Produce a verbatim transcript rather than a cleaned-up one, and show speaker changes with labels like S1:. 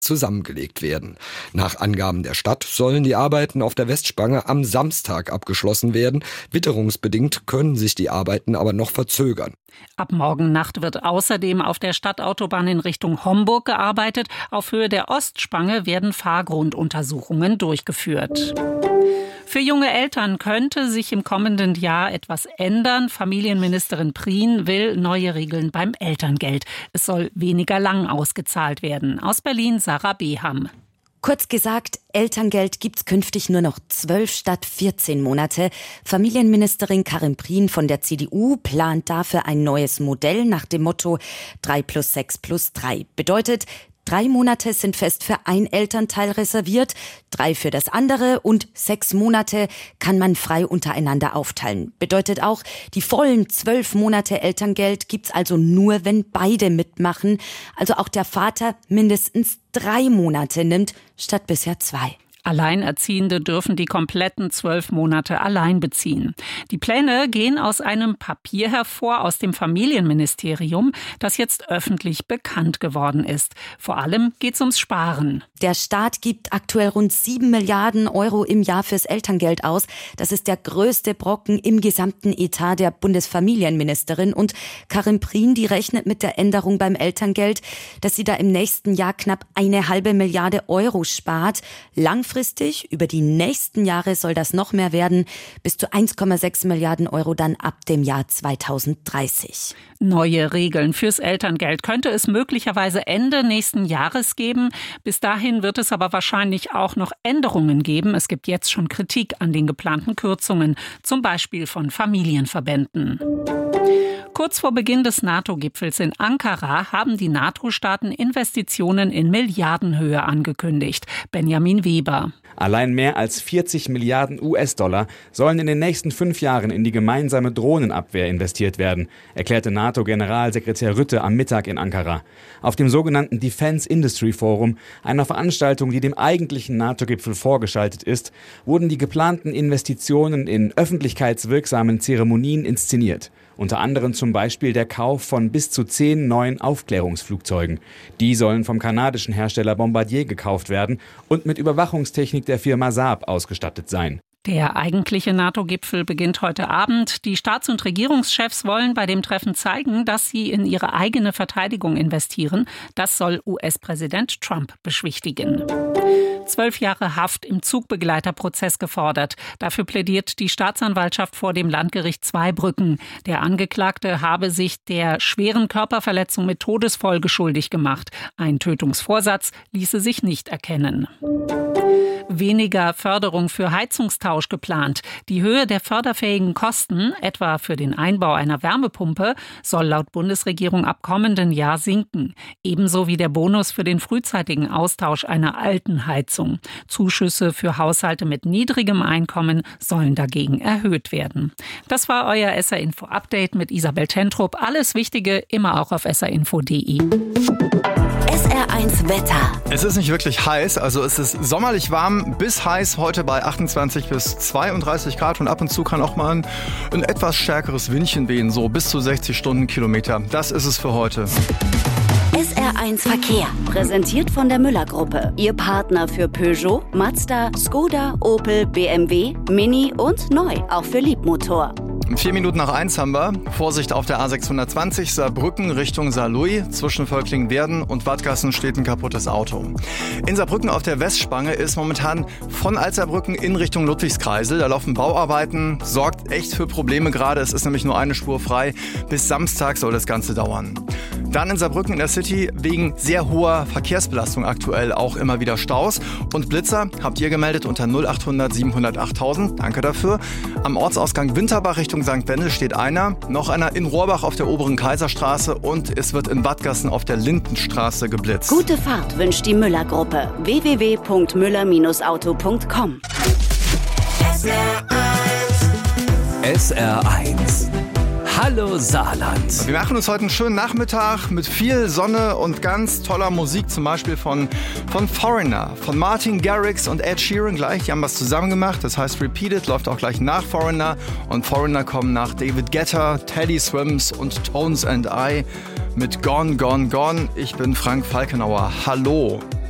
S1: zusammengelegt werden. Nach Angaben der Stadt sollen die Arbeiten auf der Westspange am Samstag abgeschlossen werden. Witterungsbedingt können sich die Arbeiten aber noch verzögern.
S2: Ab morgen Nacht wird außerdem auf der Stadtautobahn in Richtung Homburg gearbeitet. Auf Höhe der Ostspange werden Fahrgrunduntersuchungen durchgeführt. Für junge Eltern könnte sich im kommenden Jahr etwas ändern. Familienministerin Prien will neue Regeln beim Elterngeld. Es soll weniger lang ausgezahlt werden. Aus Berlin Sarah Beham.
S3: Kurz gesagt, Elterngeld gibt's künftig nur noch zwölf statt vierzehn Monate. Familienministerin Karin Prien von der C D U plant dafür ein neues Modell nach dem Motto drei plus sechs plus drei. Bedeutet, drei Monate sind fest für ein Elternteil reserviert, drei für das andere und sechs Monate kann man frei untereinander aufteilen. Bedeutet auch, die vollen zwölf Monate Elterngeld gibt's also nur, wenn beide mitmachen. Also auch der Vater mindestens drei Monate nimmt, statt bisher zwei.
S2: Alleinerziehende dürfen die kompletten zwölf Monate allein beziehen. Die Pläne gehen aus einem Papier hervor aus dem Familienministerium, das jetzt öffentlich bekannt geworden ist. Vor allem geht es ums Sparen.
S3: Der Staat gibt aktuell rund sieben Milliarden Euro im Jahr fürs Elterngeld aus. Das ist der größte Brocken im gesamten Etat der Bundesfamilienministerin. Und Karin Prien, die rechnet mit der Änderung beim Elterngeld, dass sie da im nächsten Jahr knapp eine halbe Milliarde Euro spart. Langfristig Langfristig, über die nächsten Jahre soll das noch mehr werden, bis zu eins Komma sechs Milliarden Euro dann ab dem Jahr zweitausenddreißig.
S2: Neue Regeln fürs Elterngeld könnte es möglicherweise Ende nächsten Jahres geben. Bis dahin wird es aber wahrscheinlich auch noch Änderungen geben. Es gibt jetzt schon Kritik an den geplanten Kürzungen, zum Beispiel von Familienverbänden. Kurz vor Beginn des NATO-Gipfels in Ankara haben die NATO-Staaten Investitionen in Milliardenhöhe angekündigt. Benjamin Weber.
S4: Allein mehr als vierzig Milliarden U S-Dollar sollen in den nächsten fünf Jahren in die gemeinsame Drohnenabwehr investiert werden, erklärte NATO-Generalsekretär Rutte am Mittag in Ankara. Auf dem sogenannten Defense Industry Forum, einer Veranstaltung, die dem eigentlichen NATO-Gipfel vorgeschaltet ist, wurden die geplanten Investitionen in öffentlichkeitswirksamen Zeremonien inszeniert. Unter anderem zum Beispiel der Kauf von bis zu zehn neuen Aufklärungsflugzeugen. Die sollen vom kanadischen Hersteller Bombardier gekauft werden und mit Überwachungstechnik der Firma Saab ausgestattet sein.
S2: Der eigentliche NATO-Gipfel beginnt heute Abend. Die Staats- und Regierungschefs wollen bei dem Treffen zeigen, dass sie in ihre eigene Verteidigung investieren. Das soll U S-Präsident Trump beschwichtigen. Zwölf Jahre Haft im Zugbegleiterprozess gefordert. Dafür plädiert die Staatsanwaltschaft vor dem Landgericht Zweibrücken. Der Angeklagte habe sich der schweren Körperverletzung mit Todesfolge schuldig gemacht. Ein Tötungsvorsatz ließe sich nicht erkennen. Weniger Förderung für Heizungstausch geplant. Die Höhe der förderfähigen Kosten, etwa für den Einbau einer Wärmepumpe, soll laut Bundesregierung ab kommenden Jahr sinken. Ebenso wie der Bonus für den frühzeitigen Austausch einer alten Heizung. Zuschüsse für Haushalte mit niedrigem Einkommen sollen dagegen erhöht werden. Das war euer S R-Info Update mit Isabel Tentrup. Alles Wichtige immer auch auf s r info punkt d e.
S3: S R eins Wetter.
S5: Es ist nicht wirklich heiß, also es ist sommerlich warm bis heiß, heute bei achtundzwanzig bis zweiunddreißig Grad und ab und zu kann auch mal ein, ein etwas stärkeres Windchen wehen, so bis zu sechzig Stundenkilometer. Das ist es für heute.
S6: S R eins Verkehr, präsentiert von der Müller-Gruppe. Ihr Partner für Peugeot, Mazda, Skoda, Opel, B M W, Mini und neu, auch für Liebmotor.
S5: Vier Minuten nach eins haben wir. Vorsicht auf der A sechshundertzwanzig Saarbrücken Richtung Saarlouis. Zwischen Völklingen-Werden und Wadgassen steht ein kaputtes Auto. In Saarbrücken auf der Westspange ist momentan von Altsaarbrücken in Richtung Ludwigskreisel. Da laufen Bauarbeiten, sorgt echt für Probleme gerade. Es ist nämlich nur eine Spur frei. Bis Samstag soll das Ganze dauern. Dann in Saarbrücken in der City wegen sehr hoher Verkehrsbelastung aktuell auch immer wieder Staus. Und Blitzer habt ihr gemeldet unter null achthundert siebenhundert achttausend. Danke dafür. Am Ortsausgang Winterbach Richtung Sankt Wendel steht einer. Noch einer in Rohrbach auf der oberen Kaiserstraße. Und es wird in Wadgassen auf der Lindenstraße geblitzt.
S6: Gute Fahrt wünscht die Müller-Gruppe. w w w punkt müller Bindestrich auto punkt com.
S7: S R eins. Hallo Saarland.
S5: Wir machen uns heute einen schönen Nachmittag mit viel Sonne und ganz toller Musik, zum Beispiel von, von Foreigner, von Martin Garrix und Ed Sheeran gleich. Die haben was zusammen gemacht, das heißt Repeated, läuft auch gleich nach Foreigner. Und Foreigner kommen nach David Guetta, Teddy Swims und Tones and I mit Gone, Gone, Gone. Ich bin Frank Falkenauer. Hallo.